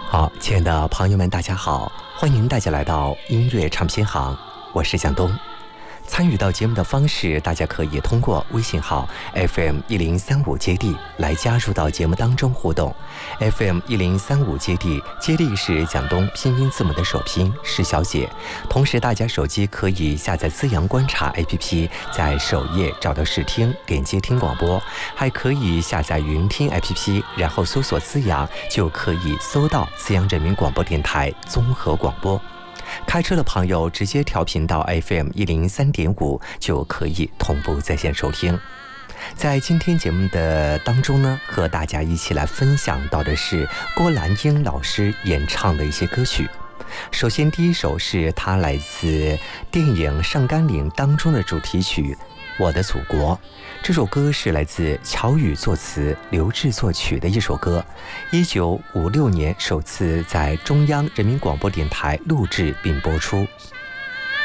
好，亲爱的朋友们，大家好，欢迎大家来到音乐唱片行，我是向东。参与到节目的方式，大家可以通过微信号 FM1035接地来加入到节目当中互动。FM1035接地，接地是向东拼音字母的首拼是小写。同时，大家手机可以下载资阳观察 APP， 在首页找到试听，点击听广播，还可以下载云听 APP， 然后搜索资阳，就可以搜到资阳人民广播电台综合广播。开车的朋友直接调频到 FM103.5 就可以同步在线收听。在今天节目的当中呢，和大家一起来分享到的是郭兰英老师演唱的一些歌曲。首先第一首是他来自电影《上甘岭》当中的主题曲《我的祖国》，这首歌是来自乔羽作词、刘志作曲的一首歌，1956年首次在中央人民广播电台录制并播出。